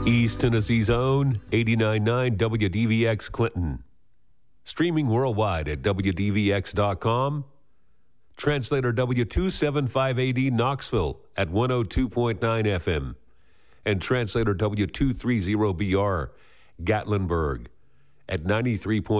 East Tennessee's own 89.9 WDVX Clinton. Streaming worldwide at WDVX.com. Translator W275AD Knoxville at 102.9 FM. And Translator W230BR Gatlinburg at 93.